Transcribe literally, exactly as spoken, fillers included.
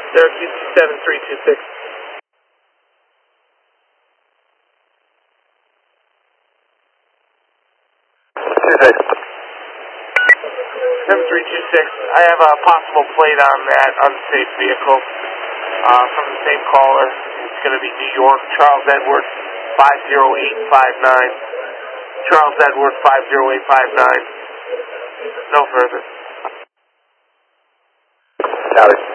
Syracuse two seven three two six. two six. seven three two six, I have a possible plate on that unsafe vehicle uh, from the same caller. It's going to be New York, Charles Edward, five zero eight five nine. Charles Edward, five zero eight five nine. No further. Got it.